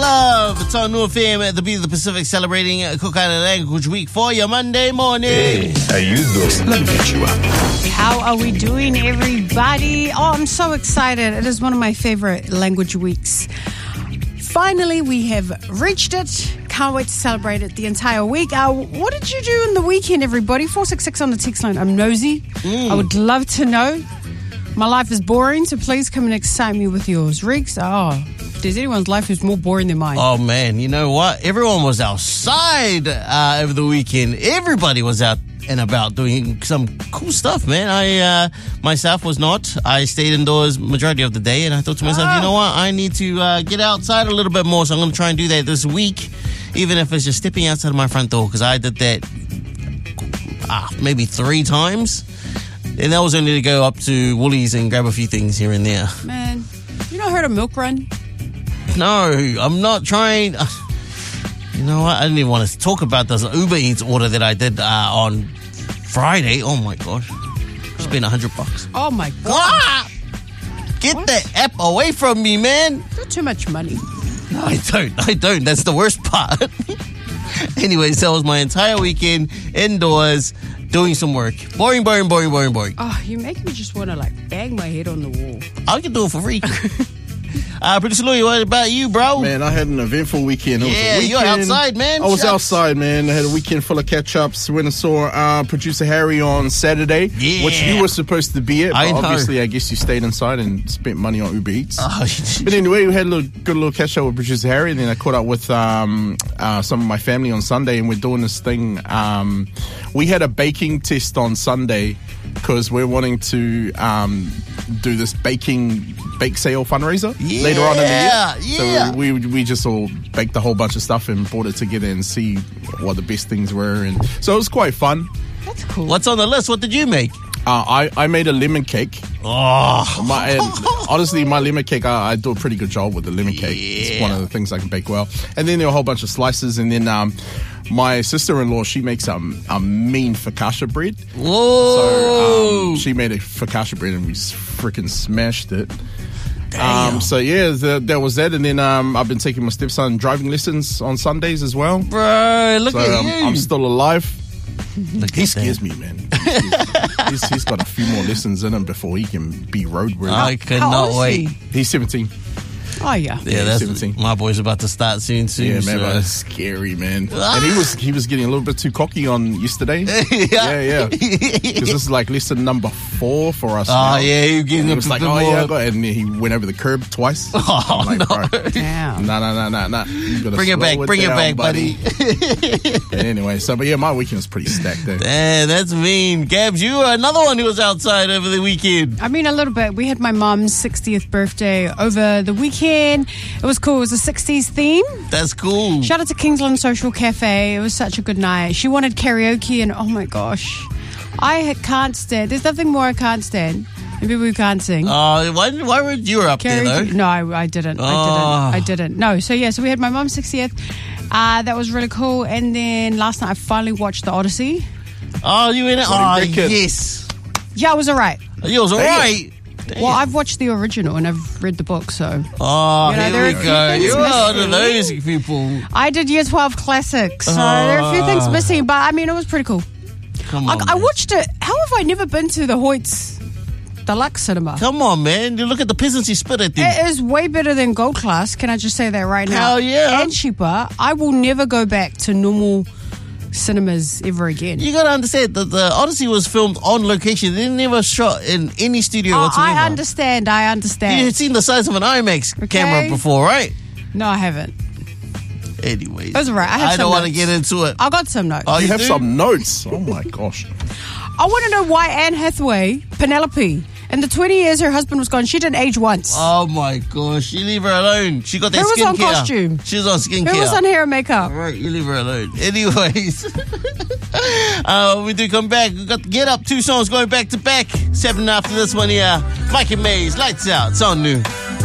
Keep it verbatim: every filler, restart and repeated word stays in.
Love. It's on New F M at the Beat of the Pacific, celebrating Cook Island Language Week for your Monday morning. Hey, how you doing? Let me get you up. How are we doing, everybody? Oh, I'm so excited. It is one of my favorite language weeks. Finally, we have reached it. Can't wait to celebrate it the entire week. Uh, what did you do in the weekend, everybody? four six six on the text line. I'm nosy. Mm. I would love to know. My life is boring, so please come and excite me with yours. Reeks, oh, if there's anyone's life who's more boring than mine. Oh, man, you know what? Everyone was outside uh, over the weekend. Everybody was out and about doing some cool stuff, man. I uh, myself was not. I stayed indoors majority of the day, and I thought to myself, ah. you know what? I need to uh, get outside a little bit more, so I'm going to try and do that this week, even if it's just stepping outside of my front door, because I did that ah, maybe three times. And that was only to go up to Woolies and grab a few things here and there. Man, you not heard of Milk Run? No, I'm not trying. You know what? I didn't even want to talk about this Uber Eats order that I did uh, on Friday. Oh my gosh. Spent a hundred bucks. Oh my god. Ah! Get what? That app away from me, man. Not too much money. No, I don't. I don't. That's the worst part. Anyways, that was my entire weekend indoors doing some work. Boring, boring, boring, boring, boring. Oh, you make me just want to like bang my head on the wall. I can do it for free. Uh, Producer Louie, what about you, bro? Man, I had an eventful weekend. It yeah, was a weekend. You're outside, man. I was Shucks. outside, man. I had a weekend full of catch-ups. Went and saw uh, Producer Harry on Saturday, yeah. which you were supposed to be at, but I know. obviously I guess you stayed inside and spent money on Uber Eats. Oh, but anyway, we had a little, good little catch-up with Producer Harry, and then I caught up with um, uh, some of my family on Sunday, and we're doing this thing. Um, we had a baking test on Sunday because we're wanting to um, do this baking bake sale fundraiser yeah, later on in the year. Yeah. So we we just all baked a whole bunch of stuff and brought it together and see what the best things were. And so it was quite fun. That's cool. What's on the list? What did you make? Uh, I, I made a lemon cake. Oh. My, and honestly, my lemon cake, I, I do a pretty good job with the lemon cake. Yeah. It's one of the things I can bake well. And then there were a whole bunch of slices. And then um, my sister-in-law, she makes a, a mean focaccia bread. Whoa. So um, she made a focaccia bread and we freaking smashed it. Um, so yeah, the, there was that, and then um, I've been taking my stepson driving lessons on Sundays as well. Bro, look so, at um, you! I'm still alive. Look he scares me, man. he's, he's got a few more lessons in him before he can be roadworthy. I cannot wait. He? He's seventeen. Oh yeah, yeah. That's seventeen. My boy's about to start soon. Soon, yeah, man. so. That's scary, man. And he was he was getting a little bit too cocky on yesterday. yeah, yeah, yeah. Because this is like lesson number four for us. Oh now. yeah, you getting it was like, oh yeah, I got it. And he went over the curb twice. Oh I'm like, no, bro, damn. no, no, no, no, no. Bring it back, bring it back, buddy. Anyway, so but yeah, my weekend was pretty stacked there. Damn, that's mean. Gabs, you were another one who was outside over the weekend. I mean, a little bit. We had my mom's sixtieth birthday over the weekend. It was cool. It was a sixties theme. That's cool. Shout out to Kingsland Social Cafe. It was such a good night. She wanted karaoke, and oh my gosh, I can't stand. There's nothing more I can't stand than people who can't sing. Oh, uh, why, why were you were up karaoke. there though? No, I, I didn't. Oh. I didn't. I didn't. No. So yeah. So we had my mom's sixtieth. Uh, that was really cool. And then last night I finally watched The Odyssey. Oh, you in it? What Oh, a record. yes. Yeah, it was alright. It was alright. Well, I've watched the original and I've read the book, so. Oh, you know, here there we are a few go. things You're one of missing. those people. I did Year twelve Classics, so Oh. there are a few things missing, but I mean, it was pretty cool. Come I, on, I man. watched it. How have I never been to the Hoyts Deluxe Cinema? Come on, man. You look at the peasants you spit at them. It is way better than Gold Class. Can I just say that right now? Hell yeah. And cheaper. I will never go back to normal cinemas ever again. You gotta understand that the Odyssey was filmed on location. They never shot in any studio Oh, whatsoever. I understand. I understand. You've seen the size of an IMAX Okay. camera before, right? No, I haven't. Anyways. That's all right. I have I some don't want to notes. get into it. I got some notes. Oh, You have do? some notes. Oh my gosh. I want to know why Anne Hathaway, Penelope, in the twenty years her husband was gone, she didn't age once. Oh my gosh. You leave her alone. She got that Who was skin on care. costume? She was on skin Who care. was on hair and makeup? All right, you leave her alone. Anyways, uh, we do come back. We got to Get Up, two songs going back to back. Seven after this one here. Mike and Mays, Lights Out. It's on new.